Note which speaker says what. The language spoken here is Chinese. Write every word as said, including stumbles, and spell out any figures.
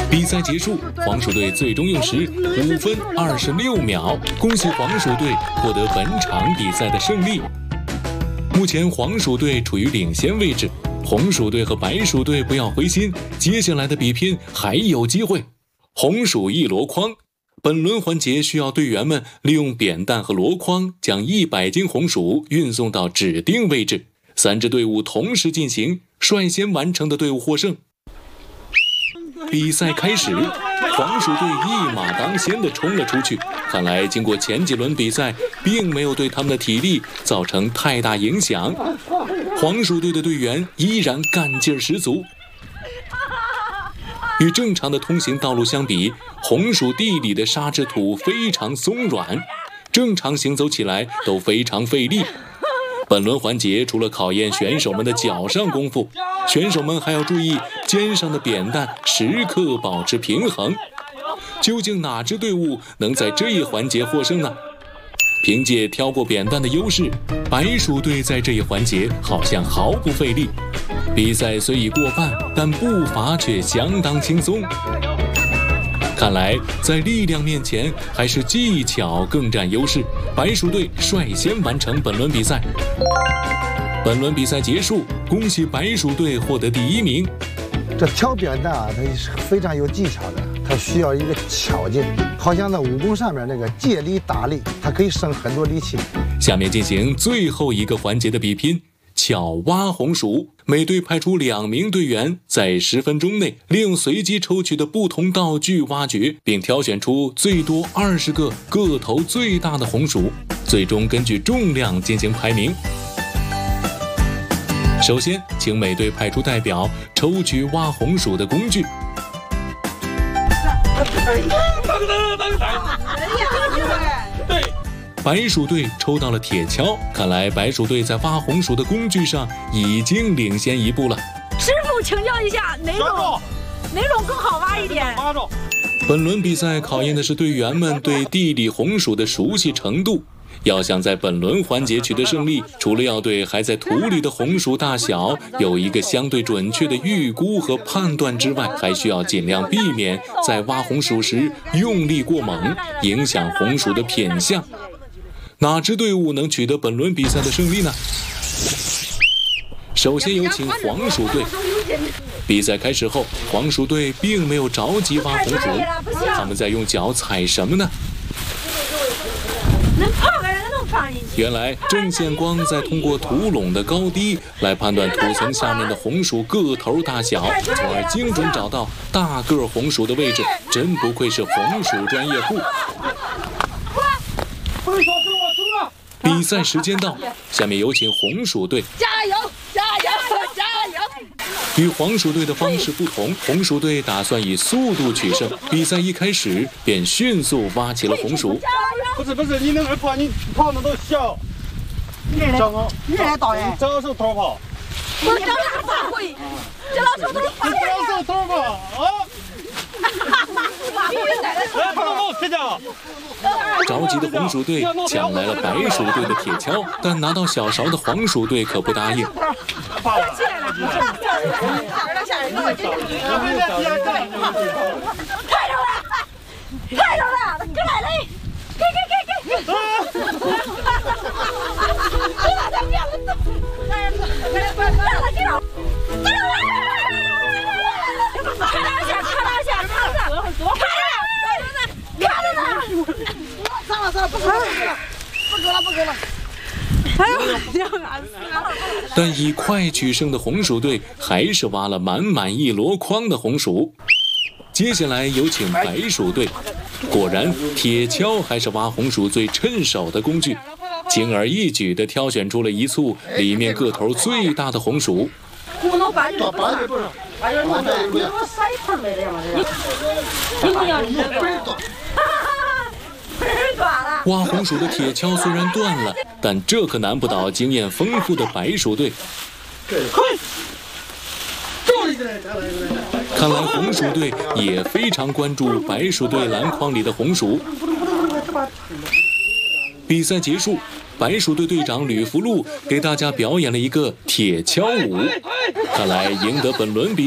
Speaker 1: 比赛结束，黄鼠队最终用时五分二十六秒，恭喜黄鼠队获得本场比赛的胜利。目前黄鼠队处于领先位置，红鼠队和白鼠队不要灰心，接下来的比拼还有机会。红鼠一箩筐，本轮环节需要队员们利用扁担和箩筐将一百斤红薯运送到指定位置，三支队伍同时进行，率先完成的队伍获胜。比赛开始，黄鼠队一马当先地冲了出去，看来经过前几轮比赛并没有对他们的体力造成太大影响，黄鼠队的队员依然干劲十足。与正常的通行道路相比，红薯地里的沙质土非常松软，正常行走起来都非常费力。本轮环节除了考验选手们的脚上功夫，选手们还要注意肩上的扁担时刻保持平衡。究竟哪支队伍能在这一环节获胜呢？凭借挑过扁担的优势，白鼠队在这一环节好像毫不费力。比赛虽已过半，但步伐却相当轻松。看来在力量面前，还是技巧更占优势。白鼠队率先完成本轮比赛。本轮比赛结束，恭喜白鼠队获得第一名。
Speaker 2: 这挑扁担啊，它是非常有技巧的，它需要一个巧劲，好像在武功上面那个借力打力，它可以省很多力气。
Speaker 1: 下面进行最后一个环节的比拼。巧挖红薯，每队派出两名队员，在十分钟内利用随机抽取的不同道具挖掘，并挑选出最多二十个个头最大的红薯，最终根据重量进行排名。首先，请每队派出代表抽取挖红薯的工具。白鼠队抽到了铁锹，看来白鼠队在挖红薯的工具上已经领先一步了。
Speaker 3: 师傅，请教一下，哪种哪种更好挖一点？
Speaker 1: 本轮比赛考验的是队员们对地里红薯的熟悉程度。要想在本轮环节取得胜利，除了要对还在土里的红薯大小有一个相对准确的预估和判断之外，还需要尽量避免在挖红薯时用力过猛，影响红薯的品相。哪支队伍能取得本轮比赛的胜利呢？首先有请黄鼠队。比赛开始后，黄鼠队并没有着急挖红薯，他们在用脚踩什么呢？原来正线光在通过土垄的高低来判断土层下面的红薯个头大小，从而精准找到大个红薯的位置，真不愧是红薯专业户。比赛时间到，下面有请红薯队。
Speaker 3: 加油！加油！加油！
Speaker 1: 与黄鼠队的方式不同，红鼠队打算以速度取胜。比赛一开始便迅速挖起了红薯。
Speaker 4: 不是不是，你那个跑，你跑那都小。
Speaker 2: 你来，你来导演。
Speaker 4: 这手偷跑。
Speaker 3: 我这老手会，这老手都是跑。
Speaker 4: 这手偷跑啊！来，跑跑，快点！
Speaker 1: 着急的红薯队抢来了白鼠队的铁锹，但拿到小勺的黄鼠队可不答应。
Speaker 3: 看着了，看着了，过来嘞！给给给给！我的面子都，来来来，让他进来，进来！看两下，看两下，看着呢，看着呢！
Speaker 2: 算了算了，不搁了，不搁了，不搁了。
Speaker 3: 哎呦，要难死了！
Speaker 1: 但以快取胜的红薯队还是挖了满满一箩筐的红薯。接下来有请白鼠队。果然，铁锹还是挖红薯最趁手的工具，轻而易举地挑选出了一簇里面个头最大的红薯。
Speaker 3: 我能搬就搬，哎呀，你我塞盆来了嘛？你你要你
Speaker 1: 挖红薯的铁锹虽然断了，但这可难不倒经验丰富的白鼠队。看来红薯队也非常关注白鼠队篮筐里的红薯。比赛结束，白鼠队队长吕福禄给大家表演了一个铁锹舞，看来赢得本轮比